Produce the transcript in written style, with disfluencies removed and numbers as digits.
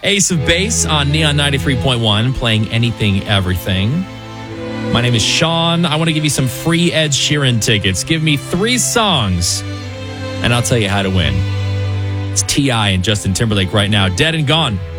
Ace of Base on Neon 93.1, playing anything, everything. My name is Sean. I want to give you some free Ed Sheeran tickets. Give me 3 songs, and I'll tell you how to win. It's T.I. and Justin Timberlake right now. Dead and Gone.